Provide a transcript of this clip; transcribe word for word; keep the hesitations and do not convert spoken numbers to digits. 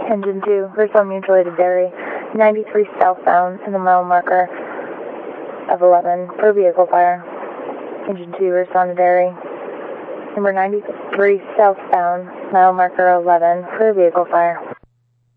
Engine two, respond mutually to Derry, ninety-three southbound in the mile marker of eleven for vehicle fire. Engine two, respond to Derry. Number ninety-three southbound, mile marker eleven for vehicle fire.